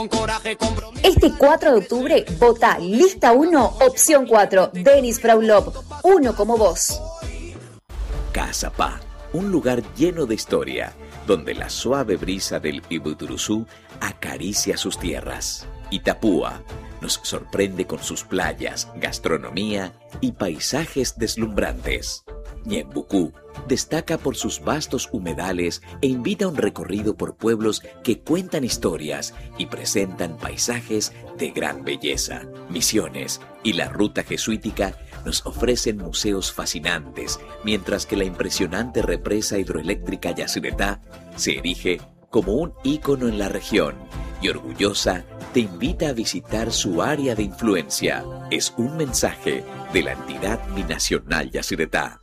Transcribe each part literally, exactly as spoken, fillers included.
Este cuatro de octubre, vota Lista uno, opción cuatro, Denis Fraulop, uno como vos. Cazapá, un lugar lleno de historia, donde la suave brisa del Ibuturuzú acaricia sus tierras. Itapúa nos sorprende con sus playas, gastronomía y paisajes deslumbrantes. Ñembucú destaca por sus vastos humedales e invita a un recorrido por pueblos que cuentan historias y presentan paisajes de gran belleza. Misiones y la ruta jesuítica nos ofrecen museos fascinantes, mientras que la impresionante represa hidroeléctrica Yacyretá se erige como un ícono en la región y orgullosa te invita a visitar su área de influencia. Es un mensaje de la entidad binacional Yacyretá.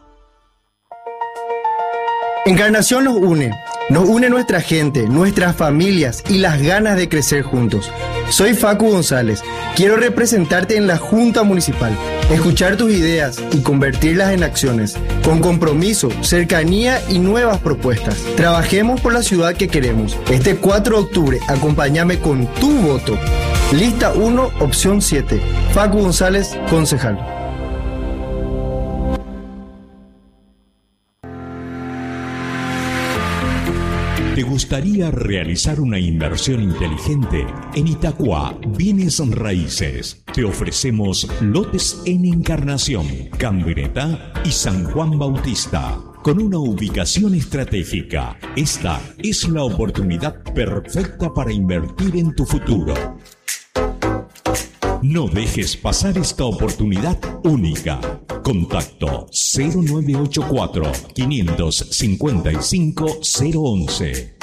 Encarnación nos une, nos une nuestra gente, nuestras familias y las ganas de crecer juntos. Soy Facu González, quiero representarte en la Junta Municipal, escuchar tus ideas y convertirlas en acciones, con compromiso, cercanía y nuevas propuestas. Trabajemos por la ciudad que queremos. Este cuatro de octubre, acompáñame con tu voto. Lista uno, opción siete. Facu González, concejal. ¿Te gustaría realizar una inversión inteligente? En Itacua, Bienes Raíces. Te ofrecemos lotes en Encarnación, Cambreta y San Juan Bautista. Con una ubicación estratégica, esta es la oportunidad perfecta para invertir en tu futuro. No dejes pasar esta oportunidad única. Contacto cero nueve ocho cuatro, cinco cinco cinco, cero once.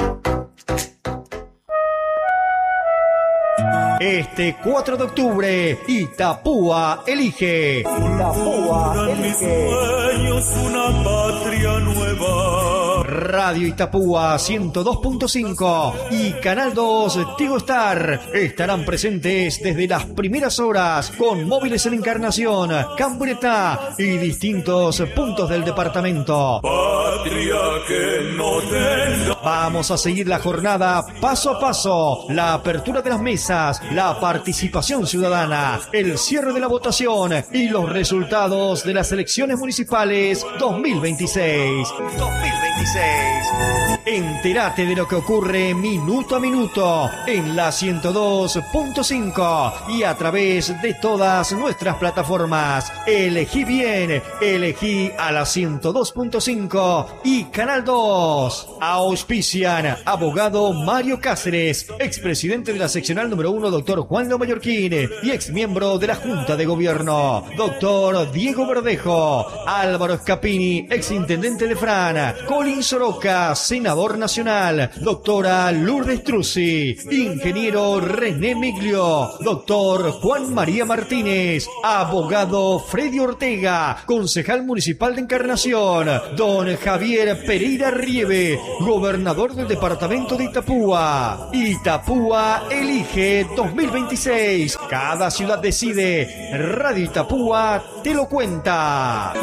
Este cuatro de octubre, Itapúa elige. Itapúa elige. Una patria nueva. Radio Itapúa ciento dos punto cinco y Canal dos Tigo Star estarán presentes desde las primeras horas con móviles en Encarnación, Cambreta y distintos puntos del departamento. Patria que no tenga. Vamos a seguir la jornada paso a paso, la apertura de las mesas, la participación ciudadana, el cierre de la votación y los resultados de las elecciones municipales dos mil veintiséis. dos mil veintiséis. Entérate de lo que ocurre minuto a minuto en la ciento dos punto cinco y a través de todas nuestras plataformas. Elegí bien, elegí a la ciento dos punto cinco y Canal dos. Auspician abogado Mario Cáceres, expresidente de la seccional número uno, doctor Juan Lo Mallorquín, y exmiembro de la Junta de Gobierno, doctor Diego Verdejo, Álvaro Scapini, exintendente de Fran, Colin Soroca, senador nacional, doctora Lourdes Truzzi, ingeniero René Miglio, doctor Juan María Martínez, abogado Freddy Ortega, concejal municipal de Encarnación, don Javier Pereira Rieve, gobernador del departamento de Itapúa. Itapúa elige dos mil veintiséis. Cada ciudad decide. Radio Itapúa te lo cuenta.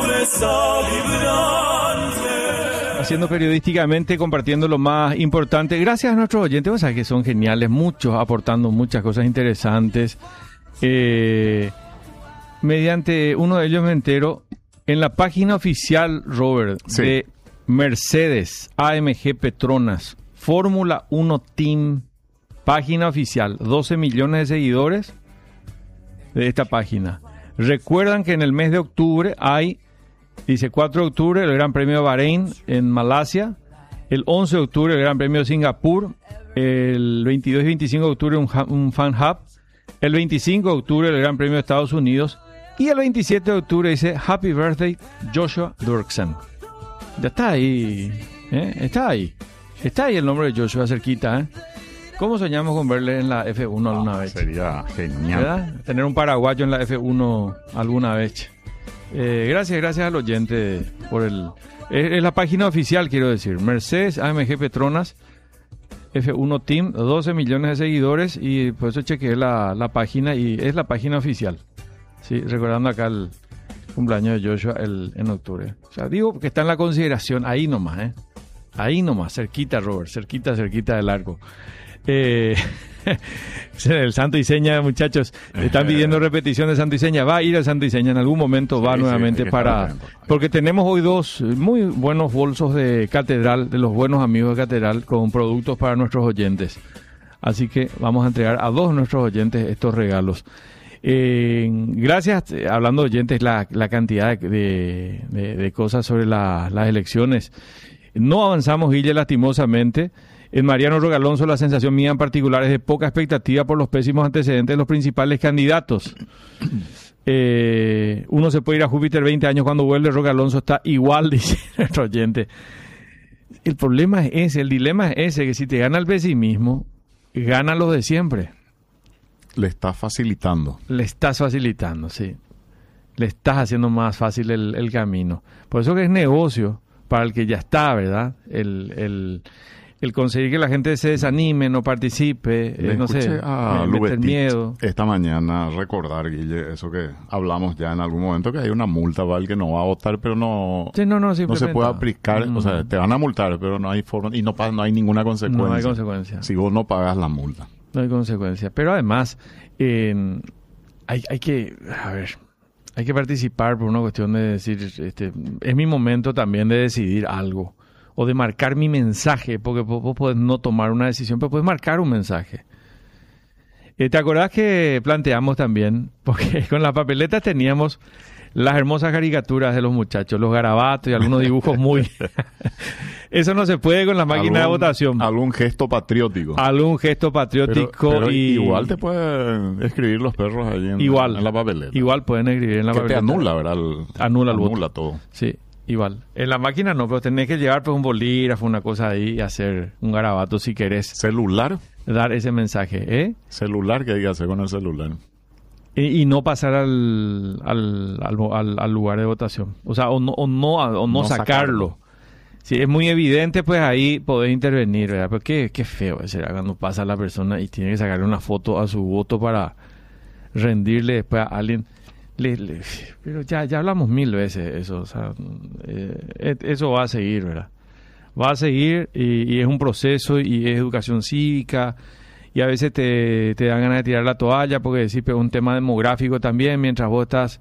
Haciendo periodísticamente, compartiendo lo más importante. Gracias a nuestros oyentes, o sea, que son geniales, muchos aportando muchas cosas interesantes. Eh, mediante uno de ellos me entero, en la página oficial, Robert, sí, de Mercedes A M G Petronas, Fórmula uno Team, página oficial, doce millones de seguidores de esta página. Recuerdan que en el mes de octubre hay, dice cuatro de octubre, el Gran Premio de Bahrein en Malasia, el once de octubre el Gran Premio de Singapur, el veintidós y veinticinco de octubre un, un Fan Hub, el veinticinco de octubre el Gran Premio de Estados Unidos y el veintisiete de octubre dice Happy Birthday Joshua Dirksen. Ya está ahí, ¿eh? Está ahí, está ahí el nombre de Joshua cerquita, ¿eh? ¿Cómo soñamos con verle en la F uno alguna no, vez? Sería genial, ¿verdad? Tener un paraguayo en la F uno alguna vez. Eh, gracias, gracias al oyente por el... Es, es la página oficial, quiero decir. Mercedes A M G Petronas, F uno Team, doce millones de seguidores y por eso chequeé la, la página y es la página oficial. Sí, recordando acá el cumpleaños de Joshua el, en octubre. O sea, digo que está en la consideración, ahí nomás, ¿eh? Ahí nomás, cerquita, Robert, cerquita, cerquita del arco. Eh, el Santo y Seña, muchachos, están pidiendo repetición de Santo y Seña. Va a ir al Santo y Seña, en algún momento va sí, nuevamente sí, para... Porque tenemos hoy dos muy buenos bolsos de Catedral, de los buenos amigos de Catedral, con productos para nuestros oyentes. Así que vamos a entregar a dos de nuestros oyentes estos regalos. Eh, gracias, hablando de oyentes, la, la cantidad de, de, de cosas sobre la, las elecciones. No avanzamos, Guille, lastimosamente. En Mariano Roque Alonso, la sensación mía en particular es de poca expectativa por los pésimos antecedentes de los principales candidatos. Eh, uno se puede ir a Júpiter veinte años cuando vuelve, Roque Alonso está igual, dice nuestro oyente. El problema es ese, el dilema es ese, que si te gana el pesimismo, gana lo de siempre. Le estás facilitando. Le estás facilitando, sí. Le estás haciendo más fácil el, el camino. Por eso que es negocio para el que ya está, ¿verdad? El... el El conseguir que la gente se desanime, no participe, eh, no sé, a meter miedo. Esta mañana recordar, Guille, eso que hablamos ya en algún momento, que hay una multa para el que no va a votar, pero no, sí, no, no, no se puede aplicar. Mm. O sea, te van a multar, pero no hay forma, y no, no hay ninguna consecuencia. No hay consecuencia. Si vos no pagas la multa. No hay consecuencia. Pero además, eh, hay, hay que, a ver, hay que participar por una cuestión de decir, este, es mi momento también de decidir algo. O de marcar mi mensaje, porque vos, vos podés no tomar una decisión, pero podés marcar un mensaje. Eh, ¿Te acordás que planteamos también? Porque con las papeletas teníamos las hermosas caricaturas de los muchachos, los garabatos y algunos dibujos muy... Eso no se puede con la máquina de votación. Algún gesto patriótico. Algún gesto patriótico. Pero, pero y... igual te pueden escribir los perros allí en, igual, en la papeleta. Igual pueden escribir en la que papeleta. Que te anula, ¿verdad? El, anula el voto. Anula todo. Sí. Igual. En la máquina no, pero tenés que llevar pues un bolígrafo, una cosa ahí y hacer un garabato si querés. ¿Celular? Dar ese mensaje, ¿eh? ¿Celular? ¿Qué hay que hacer con el celular? Y, y no pasar al, al, al, al, al lugar de votación. O sea, o no, o no, o no, no sacarlo. sacarlo. Si es muy evidente, pues ahí podés intervenir, ¿verdad? Pero qué, qué feo es cuando pasa la persona y tiene que sacarle una foto a su voto para rendirle después a alguien. Le, le, pero ya, ya hablamos mil veces eso, o sea, eh, eso va a seguir, ¿verdad? Va a seguir y, y es un proceso y es educación cívica y a veces te, te dan ganas de tirar la toalla porque decir, pero es un tema demográfico también, mientras vos estás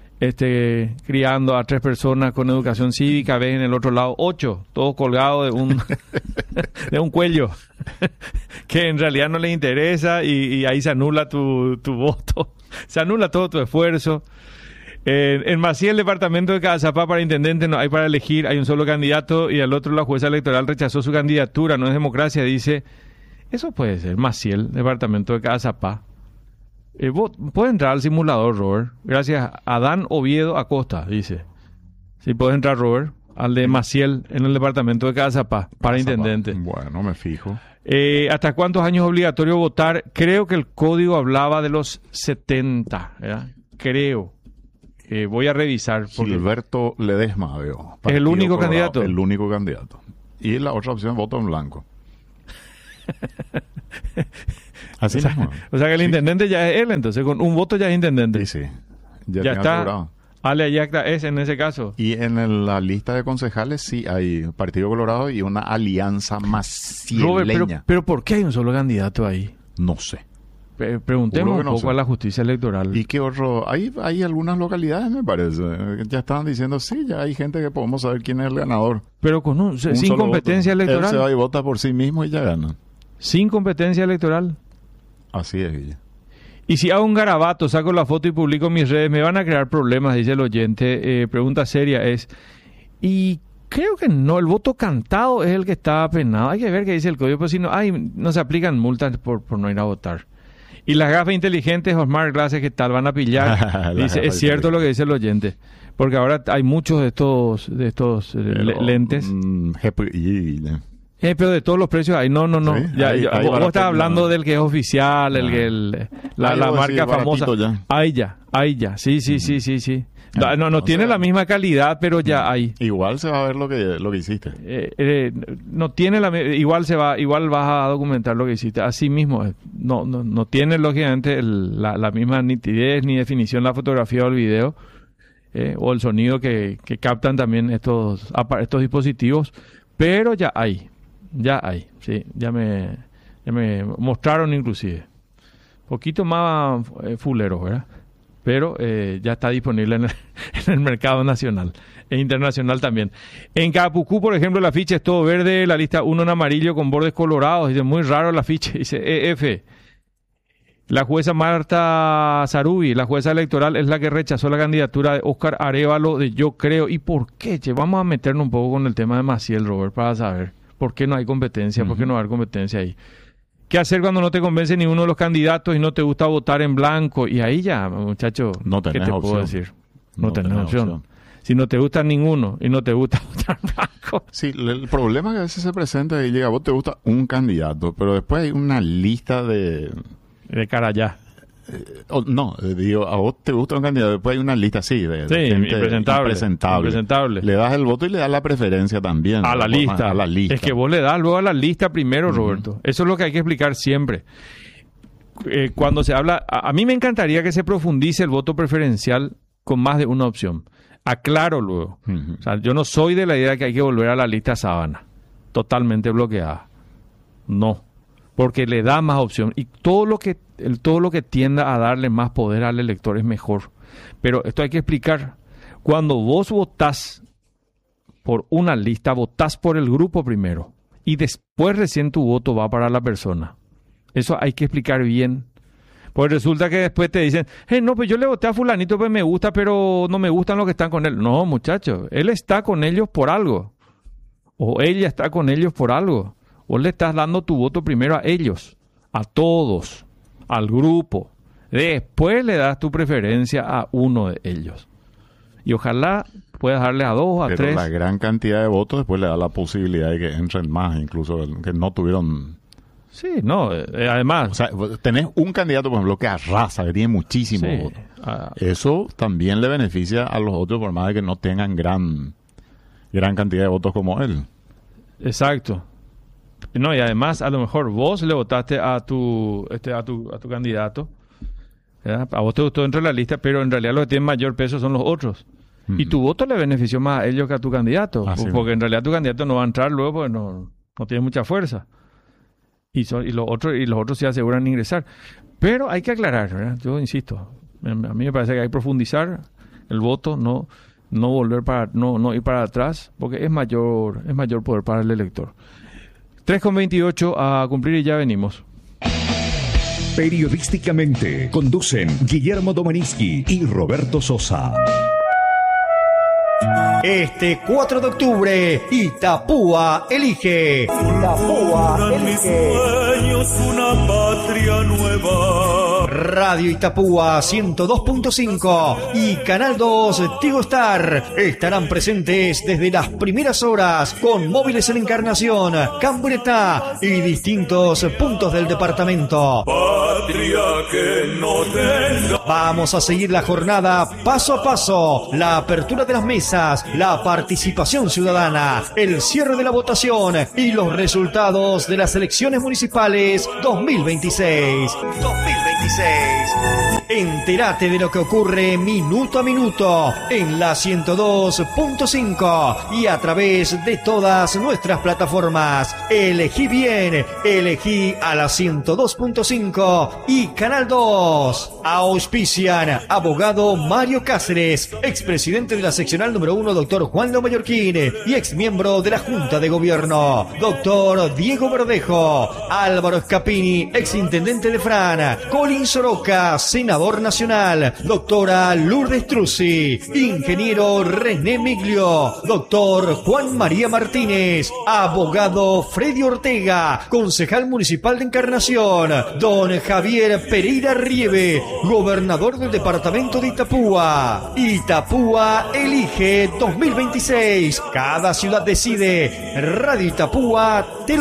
este, criando a tres personas con educación cívica, ves en el otro lado ocho, todos colgados de un, de un cuello que en realidad no les interesa y, y ahí se anula tu, tu voto. Se anula todo tu esfuerzo. Eh, en Maciel, el departamento de Cazapá para intendente no hay para elegir, hay un solo candidato y al otro la jueza electoral rechazó su candidatura, no es democracia, dice. Eso puede ser, Maciel, departamento de Cazapá. Eh, vos, puede entrar al simulador, Robert. Gracias, Adán Oviedo Acosta, dice. Sí, puede entrar, Robert, al de Maciel en el departamento de Cazapá para Cazapá. Intendente. Bueno, me fijo. Eh, ¿Hasta cuántos años es obligatorio votar? Creo que el código hablaba de los setenta, ¿verdad? Creo. Eh, voy a revisar. Gilberto Ledesma, veo. ¿Es el único Colorado, candidato? El único candidato. Y la otra opción, voto en blanco. Así o, sea, mismo. O sea que el sí. intendente ya es él, entonces con un voto ya es intendente. Sí, sí. Ya, ya está. Asegurado. Ale Ayacta es en ese caso. Y en el, la lista de concejales sí hay Partido Colorado y una alianza macieleña. Robert, pero, pero ¿por qué hay un solo candidato ahí? No sé. Pre- preguntemos un no poco sé. a la justicia electoral. ¿Y qué otro? Hay, hay algunas localidades, me parece. Ya estaban diciendo, sí, ya hay gente que podemos saber quién es el ganador. Pero con un, un sin competencia voto. electoral. Él se va y vota por sí mismo y ya gana. Sin competencia electoral. Así es, Guille. Y si hago un garabato, saco la foto y publico en mis redes, me van a crear problemas, dice el oyente. Eh, pregunta seria es, y creo que no, el voto cantado es el que está penado. Hay que ver qué dice el código, pues si no, ay, no se aplican multas por, por no ir a votar. Y las gafas inteligentes, Osmar Glases, ¿qué tal? Van a pillar. Dice, es cierto lo que dice el oyente. Porque ahora hay muchos de estos, de estos Pero, lentes. Mm, Eh, pero de todos los precios hay, no, no, no. Sí, ya, ahí, ya, ahí vos vos estás hablando no. del que es oficial, el que el, la, la marca famosa. Ya. Ahí ya, ahí ya. Sí, sí, uh-huh. sí, sí, sí. No, no, no o tiene sea, la misma calidad, pero ya hay. Igual se va a ver lo que lo que hiciste. Eh, eh, no tiene la igual se va, igual vas a documentar lo que hiciste. Así mismo, no, no, no tiene lógicamente el, la, la misma nitidez ni definición la fotografía o el video eh, o el sonido que, que captan también estos estos dispositivos, pero ya hay. Ya hay, sí, ya me, Ya me mostraron inclusive. Poquito más eh, fuleros, ¿verdad? Pero eh, ya está disponible en el, en el mercado nacional e internacional también. En Capucú, por ejemplo, el afiche es todo verde, la lista uno en amarillo con bordes colorados. Dice, muy raro el afiche, dice E F. La jueza Marta Sarubi, la jueza electoral, es la que rechazó la candidatura de Óscar Arévalo de Yo Creo. ¿Y por qué? Che, vamos a meternos un poco con el tema de Maciel, Robert, para saber por qué no hay competencia, uh-huh. por qué no va a haber competencia ahí. ¿Qué hacer cuando no te convence ninguno de los candidatos y no te gusta votar en blanco? Y ahí ya, muchacho, no tenés ¿qué te opción. puedo decir? No, no tenés, tenés opción. opción. Si no te gusta ninguno y no te gusta votar en blanco. Sí, el problema que a veces se presenta y llega, vos te gusta un candidato, pero después hay una lista de... De cara allá. Eh, oh, no, digo, a vos te gusta un candidato, después hay una lista así de, sí, de gente impresentable, impresentable. impresentable. Le das el voto y le das la preferencia también. A la vos, lista. A la lista. Es que vos le das luego a la lista primero, uh-huh. Roberto. Eso es lo que hay que explicar siempre. Eh, cuando se habla... A, a mí me encantaría que se profundice el voto preferencial con más de una opción. Aclaro luego. Uh-huh. O sea, yo no soy de la idea que hay que volver a la lista sábana. Totalmente bloqueada. No. Porque le da más opción. Y todo lo que el, todo lo que tienda a darle más poder al elector es mejor. Pero esto hay que explicar. Cuando vos votás por una lista, votás por el grupo primero. Y después recién tu voto va para la persona. Eso hay que explicar bien. Pues resulta que después te dicen, hey, no, pues yo le voté a fulanito, pues me gusta, pero no me gustan los que están con él. No, muchachos, él está con ellos por algo. O ella está con ellos por algo. Vos le estás dando tu voto primero a ellos, a todos, al grupo. Después le das tu preferencia a uno de ellos. Y ojalá puedas darle a dos, a Pero tres. la gran cantidad de votos después le da la posibilidad de que entren más, incluso que no tuvieron... Sí, no, eh, además... O sea, tenés un candidato, por ejemplo, que arrasa, que tiene muchísimos sí, votos. Uh, Eso también le beneficia a los otros, por más de que no tengan gran, gran cantidad de votos como él. Exacto. No, y además, a lo mejor vos le votaste a tu este a tu a tu candidato, ¿verdad? A vos te gustó dentro de la lista, pero en realidad los que tienen mayor peso son los otros. Uh-huh. Y tu voto le benefició más a ellos que a tu candidato, ah, porque sí. En realidad tu candidato no va a entrar luego porque no, no tiene mucha fuerza. Y, son, y los otros y los otros se aseguran ingresar. Pero hay que aclarar, ¿verdad? Yo insisto, a mí me parece que hay que profundizar el voto, no no volver para no no ir para atrás, porque es mayor es mayor poder para el elector. tres con veintiocho a cumplir y ya venimos. Periodísticamente conducen Guillermo Domeninsky y Roberto Sosa. Este cuatro de octubre, Itapúa elige. Itapúa elige. Una patria nueva. Radio Itapúa ciento dos punto cinco y Canal dos Tigo Star estarán presentes desde las primeras horas con móviles en Encarnación, Camburetá y distintos puntos del departamento. Patria que no tenga. Vamos a seguir la jornada paso a paso, la apertura de las mesas, la participación ciudadana, el cierre de la votación y los resultados de las elecciones municipales dos mil veintiséis. dos mil veintiséis. Entérate de lo que ocurre minuto a minuto en la ciento dos punto cinco y a través de todas nuestras plataformas. Elegí bien, elegí a la ciento dos punto cinco y Canal dos. Auspician abogado Mario Cáceres, expresidente de la seccional número uno, doctor Juan Lo Mallorquín, y exmiembro de la Junta de Gobierno, doctor Diego Verdejo, Álvaro Scapini, exintendente de Fran, Colin Soroca, senador nacional, doctora Lourdes Truzzi, ingeniero René Miglio, doctor Juan María Martínez, abogado Freddy Ortega, concejal municipal de Encarnación, don Javier Pereira Rieve, gobernador del departamento de Itapúa. Itapúa elige dos mil veintiséis. Cada ciudad decide. Radio Itapúa te